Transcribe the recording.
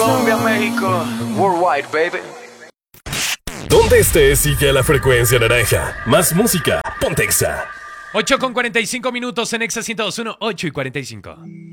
Colombia, México, worldwide, baby. Donde estés, sigue la frecuencia naranja. Más música, Pontexa. 8:45 en Exa 102.1, 8:45.